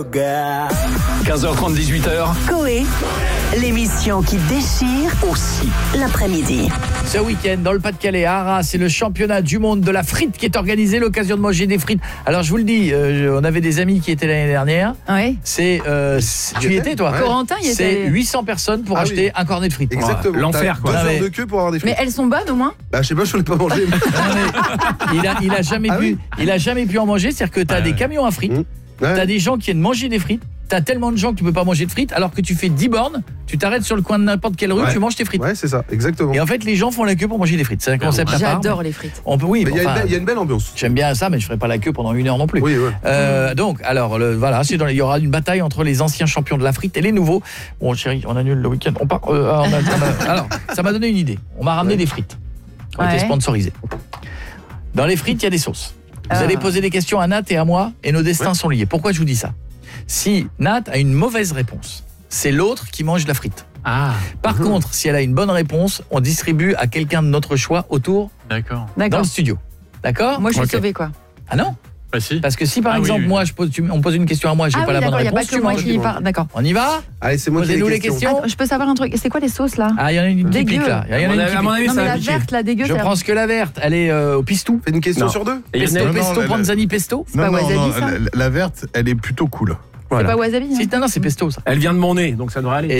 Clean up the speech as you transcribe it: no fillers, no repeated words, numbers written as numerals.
15h30, 18h. Coé, l'émission qui déchire aussi l'après-midi. Ce week-end, dans le Pas-de-Calais, à Arras, c'est le championnat du monde de la frite qui est organisé, l'occasion de manger des frites. Alors, je vous le dis, on avait des amis qui étaient l'année dernière. Oui. Tu y étais, toi? Corentin, il était. C'est 800 personnes pour acheter un cornet de frites. Exactement. L'enfer, quoi. 2 heures de queue pour avoir des frites. Mais elles sont bonnes au moins? Bah, je sais pas, je ne l'ai pas mangé. Il a jamais pu en manger, c'est-à-dire que tu as des camions à frites, t'as des gens qui viennent manger des frites, t'as tellement de gens que tu peux pas manger de frites, alors que tu fais 10 bornes, tu t'arrêtes sur le coin de n'importe quelle rue, tu manges tes frites. Ouais, c'est ça, exactement. Et en fait, les gens font la queue pour manger des frites. C'est un concept à part. J'adore les frites. On peut, oui, mais il y a une belle ambiance. J'aime bien ça, mais je ferai pas la queue pendant 1 heure non plus. Oui, ouais. Donc, alors, voilà, il y aura une bataille entre les anciens champions de la frite et les nouveaux. Bon, chérie, on annule le week-end. On part. Alors, ça m'a donné une idée. On m'a ramené des frites. On a été sponsorisés. Dans les frites, il y a des sauces. Vous allez poser des questions à Nat et à moi, et nos destins sont liés. Pourquoi je vous dis ça? Si Nat a une mauvaise réponse, c'est l'autre qui mange la frite. Par contre, si elle a une bonne réponse, on distribue à quelqu'un de notre choix autour dans le studio. D'accord? Moi, je suis sauvée, quoi. Ah non? Bah si. Parce que si par exemple, moi, on pose une question à moi, j'ai pas la bonne réponse, tu manges. D'accord. On y va? Allez, c'est moi qui ai Posez-nous les les questions. Attends, je peux savoir un truc? C'est quoi les sauces là? Ah, il y en a une qui pique là. Il y en a une qui À mon avis, pique. Non, ça mais va la piquer. verte, la dégueu. Je prends ce que la verte, elle est au pistou. Fais une question sur deux. Pesto, panzani, pesto. C'est pas wasabi ça? la verte, elle est plutôt cool. C'est pas wasabi? Non, c'est pesto ça. Elle vient de mon nez, donc ça devrait aller.